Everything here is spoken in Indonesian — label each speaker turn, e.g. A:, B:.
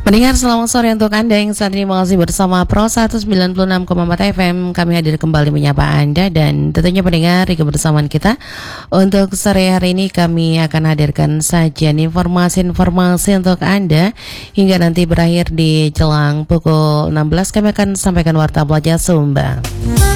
A: Pendengar selamat sore untuk Anda yang saat ini masih bersama Pro 196,4 FM. Kami hadir kembali menyapa Anda dan tentunya pendengar di kebersamaan kita. Untuk sore hari ini kami akan hadirkan sajian informasi-informasi untuk Anda hingga nanti berakhir di jelang pukul 16 kami akan sampaikan warta pelajar Sumba.